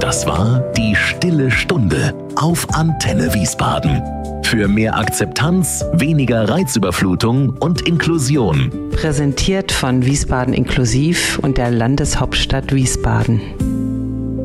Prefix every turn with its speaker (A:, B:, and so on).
A: Das war die Stille Stunde auf Antenne Wiesbaden. Für mehr Akzeptanz, weniger Reizüberflutung und Inklusion.
B: Präsentiert von Wiesbaden Inklusiv und der Landeshauptstadt Wiesbaden.